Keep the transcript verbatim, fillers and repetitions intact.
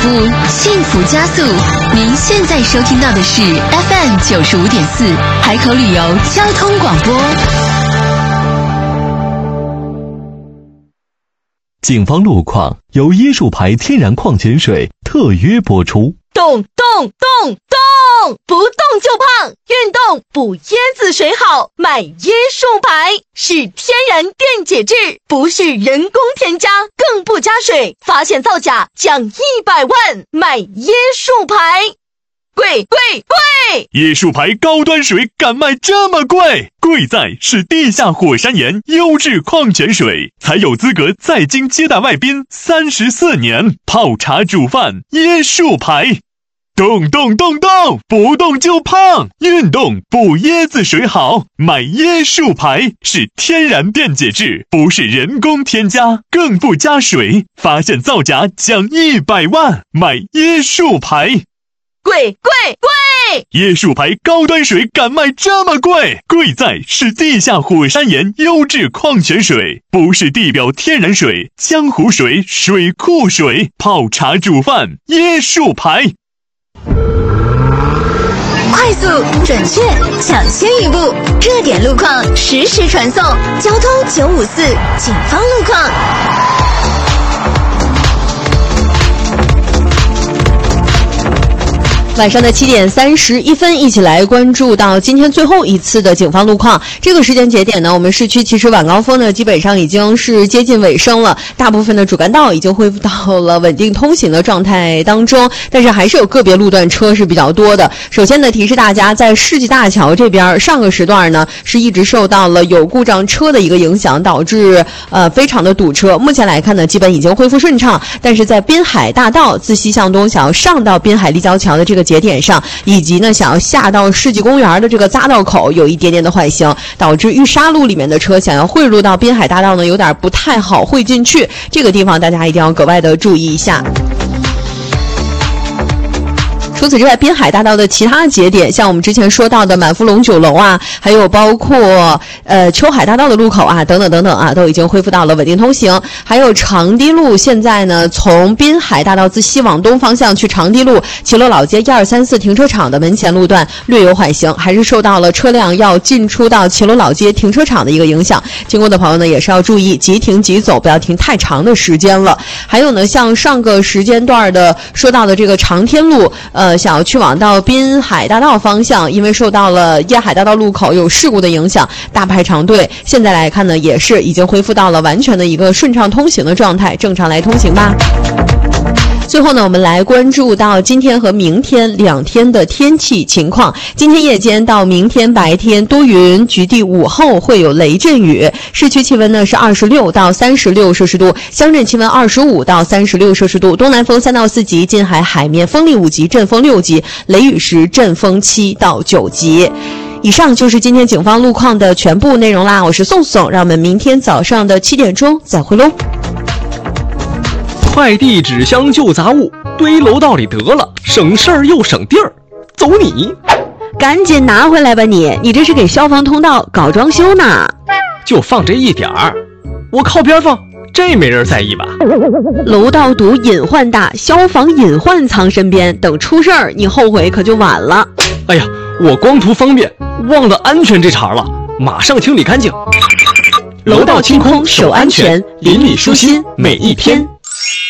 步，幸福加速。您现在收听到的是 F M 九十五点四海口旅游交通广播。 警方路况由椰树牌天然矿泉水特约播出。 动动动动，不动就胖，运动补椰子水好，买椰树牌是天然电解质，不是人工添加，更不加水，发现造假奖一百万，买椰树牌。贵贵贵！ 椰树牌高端水敢卖这么贵？贵在是地下火山岩优质矿泉水，才有资格在京接待外宾三十四年，泡茶煮饭椰树牌。动动动动，不动就胖，运动补椰子水好，买椰树牌是天然电解质，不是人工添加，更不加水，发现造假奖一百万，买椰树牌。 贵贵贵！ 椰树牌高端水敢卖这么贵？贵在是地下火山岩优质矿泉水，不是地表天然水、江湖水、水库水，泡茶煮饭椰树牌。 快速、准确、抢先一步，热点路况实时传送。交通九五四，警方路况。 晚上的七点三十一分，一起来关注到今天最后一次的警方路况。这个时间节点呢，我们市区其实晚高峰呢基本上已经是接近尾声了，大部分的主干道已经恢复到了稳定通行的状态当中，但是还是有个别路段车是比较多的。首先呢，提示大家在世纪大桥这边，上个时段呢是一直受到了有故障车的一个影响，导致呃非常的堵车。目前来看呢，基本已经恢复顺畅，但是在滨海大道自西向东想要上到滨海立交桥的这个节点上，以及呢想要下到世纪公园的这个匝道口有一点点的缓行，导致玉沙路里面的车想要汇入到滨海大道呢有点不太好汇进去，这个地方大家一定要格外的注意一下。除此之外，滨海大道的其他节点，像我们之前说到的满福龙酒楼啊，还有包括呃秋海大道的路口啊，等等等等啊，都已经恢复到了稳定通行。还有长堤路，现在呢从滨海大道自西往东方向去长堤路齐乐老街一二三四停车场的门前路段略有缓行，还是受到了车辆要进出到齐乐老街停车场的一个影响。经过的朋友呢也是要注意即停即走，不要停太长的时间了。还有呢，像上个时间段的说到的这个长天路，呃。想要去往到滨海大道方向，因为受到了沿海大道路口有事故的影响，大排长队。现在来看呢，也是已经恢复到了完全的一个顺畅通行的状态，正常来通行吧。最后呢，我们来关注到今天和明天两天的天气情况。今天夜间到明天白天多云，局地午后会有雷阵雨。市区气温呢是二十六到三十六摄氏度，乡镇气温二十五到三十六摄氏度，东南风三到四级，近海海面风力五级，阵风六级，雷雨时阵风七到九级。以上就是今天警方路况的全部内容啦，我是宋宋，让我们明天早上的七点钟再会喽。 快递、纸箱、旧杂物堆楼道里得了，省事儿又省地儿。走你！ 赶紧拿回来吧你！你这是给消防通道搞装修呢？ 就放这一点儿，我靠边放，这没人在意吧？ 楼道堵隐患大，消防隐患藏身边，等出事儿你后悔可就晚了。 哎呀，我光图方便，忘了安全这茬了，马上清理干净。 楼道清空守安全，邻里舒心每一天。